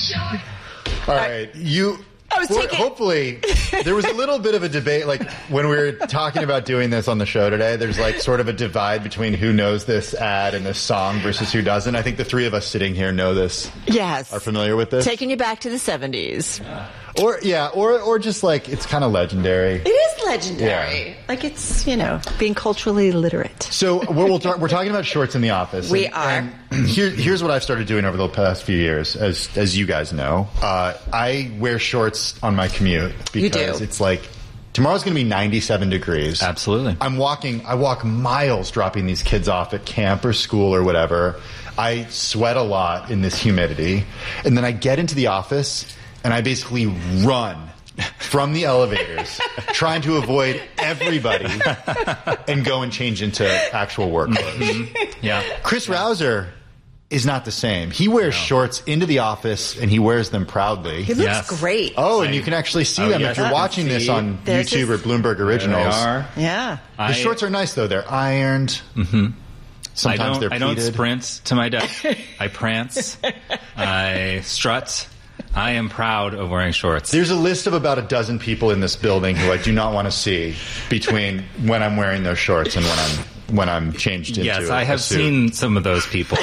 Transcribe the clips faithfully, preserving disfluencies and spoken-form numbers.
All right, you... I was Well, taking... hopefully, there was a little bit of a debate, like when we were talking about doing this on the show today, there's like sort of a divide between who knows this ad and this song versus who doesn't. I think the three of us sitting here know this. Yes. Are familiar with this. Taking you back to the seventies. Yeah. Or, yeah, or or just like, it's kind of legendary. It is legendary. Yeah. Like it's, you know, being culturally literate. So we're, we'll talk, we're talking about shorts in the office. We and, are. And here, here's what I've started doing over the past few years, as as you guys know. Uh, I wear shorts on my commute because you do. It's like, tomorrow's going to be ninety-seven degrees. Absolutely. I'm walking, I walk miles dropping these kids off at camp or school or whatever. I sweat a lot in this humidity. And then I get into the office and I basically run from the elevators, trying to avoid everybody and go and change into actual work clothes. Mm-hmm. Yeah. Chris yeah. Rouser is not the same. He wears no. shorts into the office and he wears them proudly. He looks yes. great. Oh, and you can actually see oh, them yes, if you're watching this on There's YouTube his... or Bloomberg Originals. There they are. Yeah. The I... shorts are nice though. They're ironed. Mm-hmm. Sometimes I don't, they're I don't pleated. sprint to my desk. I prance. I strut. I am proud of wearing shorts. There's a list of about a dozen people in this building who I do not want to see between when I'm wearing those shorts and when I'm when I'm changed into yes, I a have suit. seen some of those people.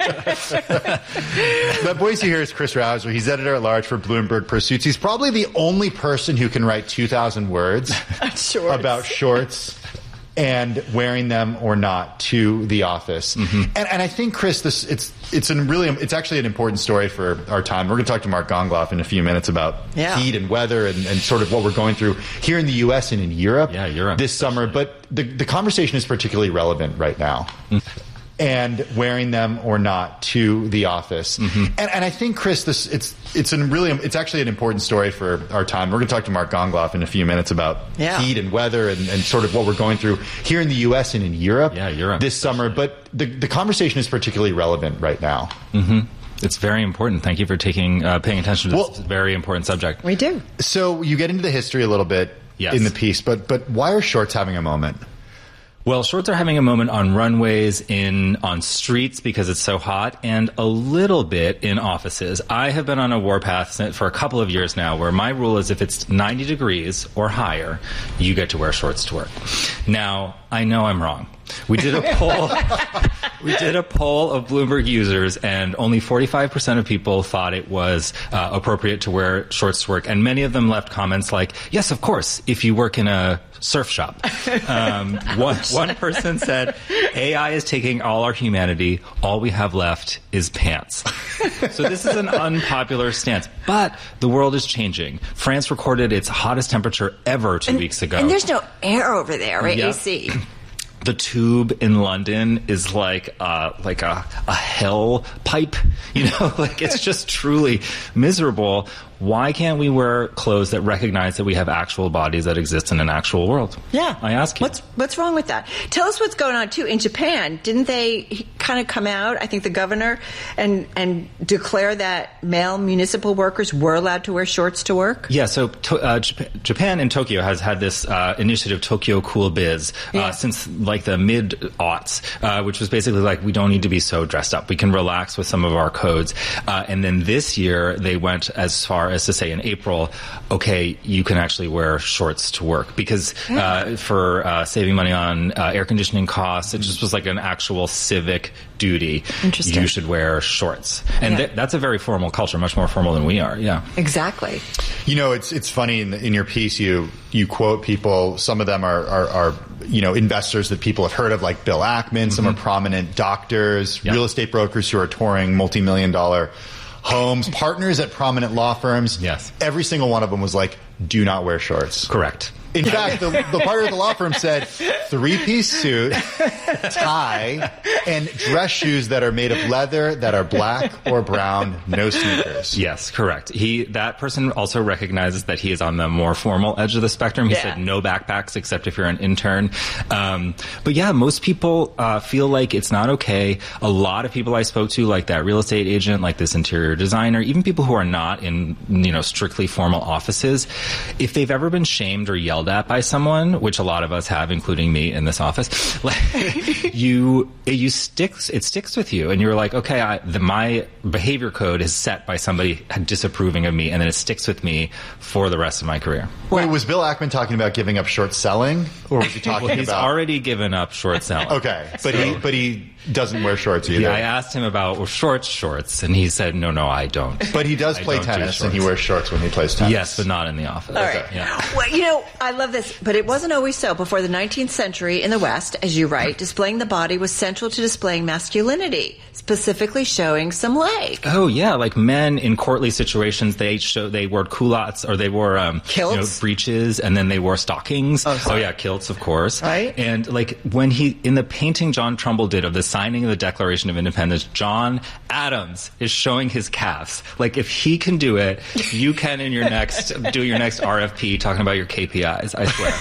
That voice you hear is Chris Rouser. He's editor at large for Bloomberg Pursuits. He's probably the only person who can write two thousand words shorts. about shorts and wearing them or not to the office. Mm-hmm. And, and I think, Chris, this it's it's a really it's actually an important story for our time. We're going to talk to Mark Gongloff in a few minutes about yeah. heat and weather and, and sort of what we're going through here in the U S and in Europe, yeah, Europe this summer. But the, the conversation is particularly relevant right now. Mm-hmm. And wearing them or not to the office. Mm-hmm. And, and I think, Chris, this it's it's a really it's actually an important story for our time. We're going to talk to Mark Gongloff in a few minutes about yeah. heat and weather and, and sort of what we're going through here in the U S and in Europe, yeah, Europe. this summer. But the the conversation is particularly relevant right now. Mm-hmm. It's very important. Thank you for taking uh, paying attention to this well, very important subject. We do. So you get into the history a little bit yes. in the piece, but but why are shorts having a moment? Well, shorts are having a moment on runways, in on streets because it's so hot, and a little bit in offices. I have been on a warpath for a couple of years now where my rule is if it's ninety degrees or higher, you get to wear shorts to work. Now, I know I'm wrong. We did a poll. We did a poll of Bloomberg users, and only forty-five percent of people thought it was uh, appropriate to wear shorts to work. And many of them left comments like, yes, of course, if you work in a surf shop. Um, one, one person said, A I is taking all our humanity. All we have left is pants. So this is an unpopular stance. But the world is changing. France recorded its hottest temperature ever two and, weeks ago. And there's no air over there, right? Yep. A C. The tube in London is like uh, like a, a hell pipe, you know, like it's just truly miserable. Why can't we wear clothes that recognize that we have actual bodies that exist in an actual world? Yeah. I ask you. What's what's wrong with that? Tell us what's going on, too. In Japan, didn't they kind of come out, I think the governor, and, and declare that male municipal workers were allowed to wear shorts to work? Yeah, so to, uh, Japan and Tokyo has had this uh, initiative, Tokyo Cool Biz, yeah. uh, since like the mid-aughts, uh, which was basically like, we don't need to be so dressed up. We can relax with some of our codes. Uh, and then this year, they went as far as to say in April, okay, you can actually wear shorts to work because uh, for uh, saving money on uh, air conditioning costs, it just was like an actual civic duty. Interesting. You should wear shorts. And yeah. th- that's a very formal culture, much more formal than we are. Yeah. Exactly. You know, it's it's funny in, the, in your piece, you you quote people. Some of them are, are, are you know investors that people have heard of, like Bill Ackman. Mm-hmm. Some are prominent doctors, yep. real estate brokers who are touring multi-million dollar homes, partners at prominent law firms. Yes. Every single one of them was like, do not wear shorts. Correct. In fact, the, the partner at the law firm said three-piece suit, tie, and dress shoes that are made of leather, that are black or brown, no sneakers. Yes, correct. He that person also recognizes that he is on the more formal edge of the spectrum. He yeah. said no backpacks except if you're an intern. Um, but yeah, most people uh, feel like it's not okay. A lot of people I spoke to, like that real estate agent, like this interior designer, even people who are not in you know strictly formal offices, if they've ever been shamed or yelled at by someone, which a lot of us have, including me in this office, like, you you sticks it sticks with you, and you're like, okay, I, the, my behavior code is set by somebody disapproving of me, and then it sticks with me for the rest of my career. Wait, was Bill Ackman talking about giving up short selling, or was he talking well, he's about? already given up short selling. Okay, but he but he doesn't wear shorts either. Yeah, I asked him about well, shorts, shorts, and he said, no, no, I don't. But he does I play don't do tennis, and he shorts. wears shorts when he plays tennis. Yes, but not in the office. All right. Yeah. Well, you know, I love this, but it wasn't always so. Before the nineteenth century in the West, as you write, displaying the body was central to displaying masculinity, specifically showing some leg. Oh yeah, like men in courtly situations, they show they wore culottes or they wore um, Kilts? you know, breeches, and then they wore stockings. Oh, sorry. yeah, kilts, of course. Right. And like when he in the painting John Trumbull did of the signing of the Declaration of Independence, John Adams is showing his calves. Like if he can do it, you can in your next do your next R F P talking about your K P Is. I swear.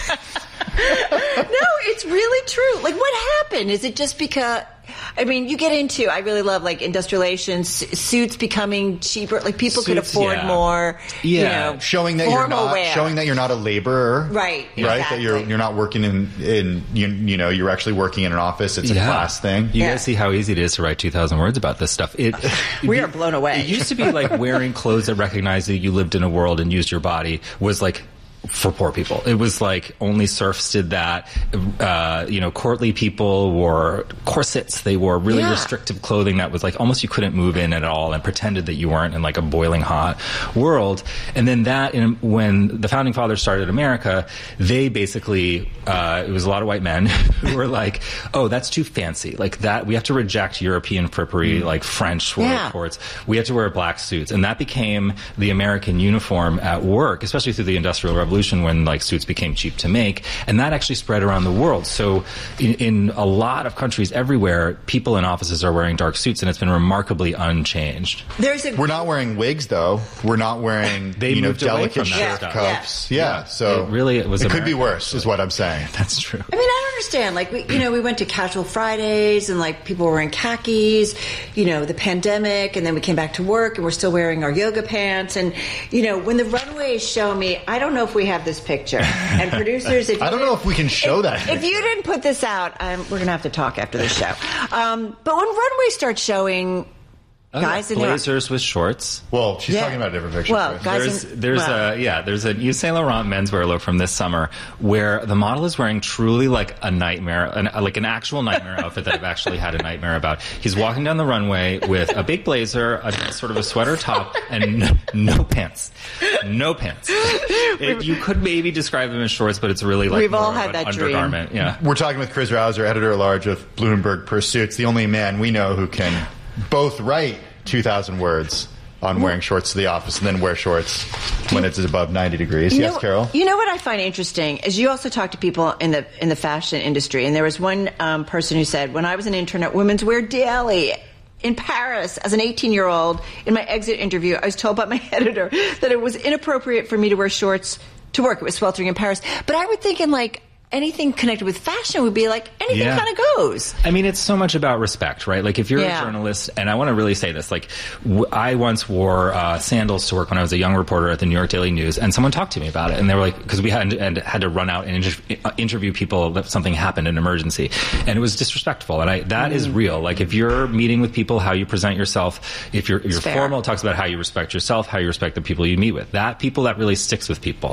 No, it's really true. Like, what happened? Is it just because... I mean, you get into, I really love, like, industrialization, su- suits becoming cheaper. Like, people could Suits, afford yeah. more, Yeah. you know, Showing that you're formal not wear. showing that you're not a laborer, Right, Right, exactly. that you're you're not working in in you, you know you're actually working in an office. It's a Yeah. class thing. You Yeah. guys see how easy it is to write two thousand words about this stuff. It, We are blown away. It used to be like wearing clothes that recognized that you lived in a world and used your body was like for poor people. It was like only serfs did that. Uh, you know, courtly people wore corsets. They wore really Yeah. restrictive clothing that was like almost you couldn't move in at all, and pretended that you weren't in like a boiling hot world. And then that, in, when the founding fathers started America, they basically uh, it was a lot of white men who were like, "Oh, that's too fancy. Like that, we have to reject European frippery, like French Yeah. courts. We have to wear black suits." And that became the American uniform at work, especially through the Industrial Revolution, when like suits became cheap to make, and that actually spread around the world. So in, in a lot of countries everywhere, people in offices are wearing dark suits, and it's been remarkably unchanged. There's a... We're not wearing wigs though. We're not wearing They you know moved away delicate from that shirt stuff. cuffs. Yeah, Yeah. so It really was It could be American, worse, is what I'm saying. That's true. I mean, I don't understand. Like, we, you know, we went to Casual Fridays, and like people were wearing khakis. You know, the pandemic, and then we came back to work, and we're still wearing our yoga pants. And you know, when the runways show me, I don't know if we have this picture. And producers, if you I don't know if we can show if, that. If you didn't put this out, um, we're gonna have to talk after the show. Um, but when runways start showing Oh, guys yeah. in their blazers with shorts. Well, she's Yeah. talking about a different picture. Well, Chris. guys There's in- there's well. a yeah there's an Yves Saint Laurent menswear look from this summer where the model is wearing truly like a nightmare, an, like an actual nightmare outfit that I've actually had a nightmare about. He's walking down the runway with a big blazer, a sort of a sweater top, and no, no pants, no pants. It, you could maybe describe them as shorts, but it's really like We've all more had of an that dream. undergarment. Yeah. We're talking with Chris Rouser, editor-at-large of Bloomberg Pursuits, the only man we know who can both write two thousand words on wearing shorts to the office and then wear shorts when it's above ninety degrees. You Yes, know, Carol? You know what I find interesting is you also talk to people in the in the fashion industry, and there was one um, person who said, when I was an intern at Women's Wear Daily in Paris as an eighteen-year-old, in my exit interview, I was told by my editor that it was inappropriate for me to wear shorts to work. It was sweltering in Paris. But I would think in like anything connected with fashion would be like anything Yeah. kind of goes. I mean, it's so much about respect, right? Like, if you're Yeah. a journalist, and I want to really say this, like, w- I once wore uh, sandals to work when I was a young reporter at the New York Daily News, and someone talked to me about it, and they were like, because we had and had to run out and inter- uh, interview people that something happened, an emergency, and it was disrespectful, and I that Mm. is real. Like, if you're meeting with people, how you present yourself, if you're, you're fair. formal, it talks about how you respect yourself, how you respect the people you meet with. That people that really sticks with people.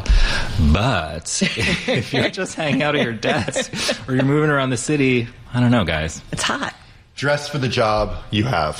But if you're just hanging out at your desk, or you're moving around the city, I don't know, guys. It's hot. Dress for the job you have.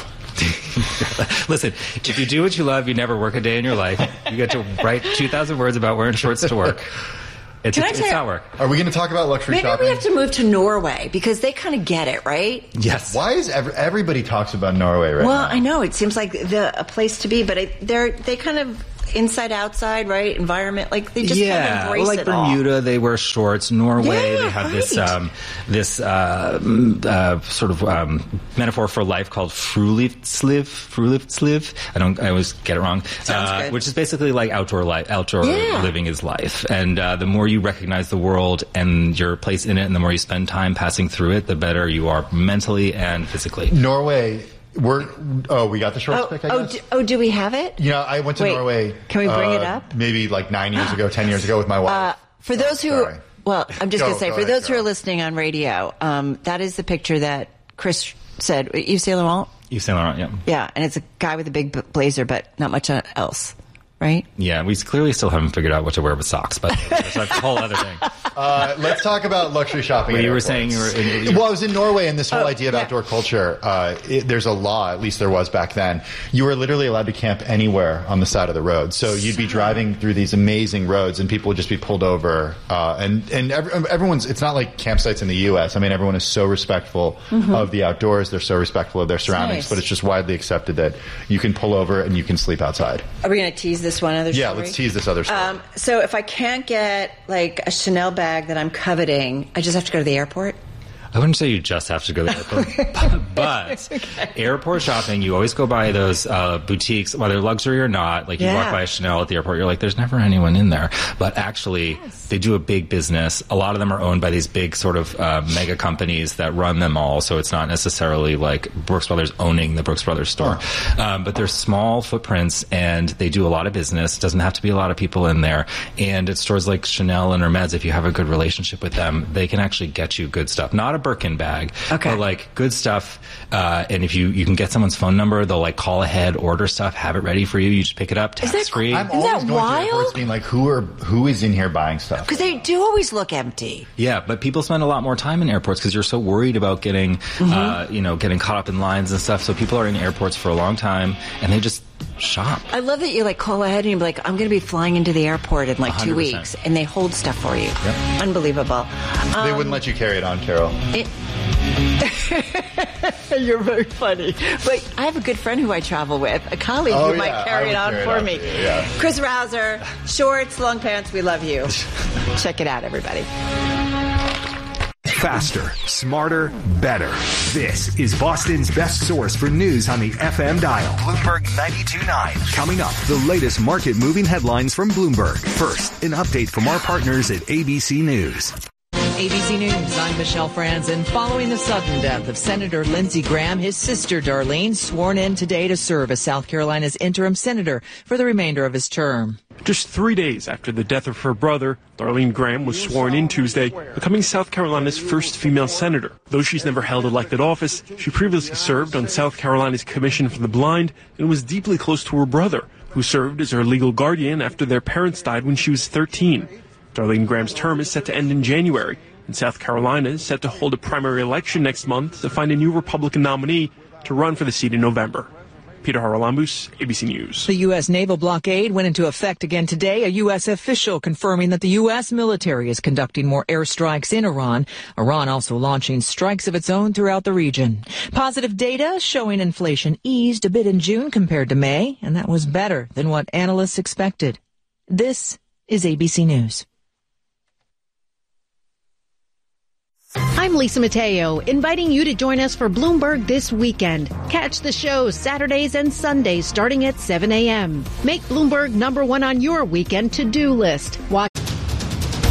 Listen, if you do what you love, you never work a day in your life. You get to write two thousand words about wearing shorts to work. It's, Can I it's tell you- not work. Are we going to talk about luxury Maybe shopping? we have to move to Norway because they kind of get it, right? Yes. Why is every, everybody talks about Norway right Well, now? I know it seems like the a place to be, but it, they're they kind of inside outside, right? Environment, like they just kind of yeah, embrace well, like it all. Bermuda, they wear shorts. Norway, Yeah, they have this right. um, this uh, mm, uh, sort of um, metaphor for life called frulivsliv. Frulivsliv. I don't. I always get it wrong. Sounds uh, good. Which is basically like outdoor life. Outdoor Yeah. living is life, and uh, the more you recognize the world and your place in it, and the more you spend time passing through it, the better you are mentally and physically. Norway, We're oh, we got the shorts Oh, pick. I oh, guess. do, oh, do we have it? You know, I went to Wait, Norway. can we bring uh, it up? Maybe like nine years ago, ten years ago with my wife. Uh, for Oh, those who, sorry. well, I'm just Go, going to say, go for ahead, those who go. are listening on radio, um, that is the picture that Chris said. Yves Saint Laurent. Yves Saint Laurent, yeah. Yeah, and it's a guy with a big b- blazer, but not much else, right? Yeah, we clearly still haven't figured out what to wear with socks, but that's a whole other thing. Uh, let's talk about luxury shopping. Well, at you were airports. saying you were in- you- well, I was in Norway, and this whole Oh, idea of yeah. outdoor culture. Uh, it, there's a law, at least there was back then. You were literally allowed to camp anywhere on the side of the road. So you'd be driving through these amazing roads, and people would just be pulled over. Uh, and and every, everyone's. It's not like campsites in the U S. I mean, everyone is so respectful mm-hmm. of the outdoors. They're so respectful of their surroundings. Nice. But it's just widely accepted that you can pull over and you can sleep outside. Are we going to tease this one other Yeah, story? let's tease this other story. Um, so if I can't get like a Chanel bag that I'm coveting, I just have to go to the airport. I wouldn't say you just have to go to the airport, but, but okay. Airport shopping, you always go by those uh, boutiques, whether luxury or not. Like you Yeah. walk by a Chanel at the airport, you're like, there's never anyone in there. But actually, yes. they do a big business. A lot of them are owned by these big sort of uh, mega companies that run them all. So it's not necessarily like Brooks Brothers owning the Brooks Brothers store. Oh. Um, but they're small footprints and they do a lot of business. It doesn't have to be a lot of people in there. And at stores like Chanel and Hermes, if you have a good relationship with them, they can actually get you good stuff. Not a Birkin bag, okay. but like good stuff. Uh, and if you, you can get someone's phone number, they'll like call ahead, order stuff, have it ready for you. You just pick it up, tax free. I'm Isn't always that going wild? to airports being like, who are who is in here buying stuff? Because they do always look empty. Yeah, but people spend a lot more time in airports because you're so worried about getting, mm-hmm. uh, you know, getting caught up in lines and stuff. So people are in airports for a long time and they just shop. I love that you like call ahead and you're like, I'm going to be flying into the airport in like one hundred percent. two weeks, and they hold stuff for you. Yep. Unbelievable. They Um, wouldn't let you carry it on, Carol. It, You're very funny. But I have a good friend who I travel with, a colleague Oh, who yeah, might carry I it on would carry it for on me. for you, yeah. Chris Rouser, shorts, long pants, we love you. Check it out, everybody. Faster, smarter, better. This is Boston's best source for news on the F M dial. Bloomberg ninety-two point nine. Coming up, the latest market-moving headlines from Bloomberg. First, an update from our partners at A B C News. A B C News, I'm Michelle Franzen. Following the sudden death of Senator Lindsey Graham, his sister Darlene sworn in today to serve as South Carolina's interim senator for the remainder of his term. Just three days after the death of her brother, Darlene Graham was sworn in Tuesday, becoming South Carolina's first female senator. Though she's never held elected office, she previously served on South Carolina's Commission for the Blind and was deeply close to her brother, who served as her legal guardian after their parents died when she was thirteen. Darlene Graham's term is set to end in January, and South Carolina is set to hold a primary election next month to find a new Republican nominee to run for the seat in November. Peter Haralambous, A B C News. The U S naval blockade went into effect again today, a U S official confirming that the U S military is conducting more airstrikes in Iran. Iran also launching strikes of its own throughout the region. Positive data showing inflation eased a bit in June compared to May, and that was better than what analysts expected. This is A B C News. I'm Lisa Mateo, inviting you to join us for Bloomberg This Weekend. Catch the show Saturdays and Sundays starting at seven a.m. Make Bloomberg number one on your weekend to-do list. Watch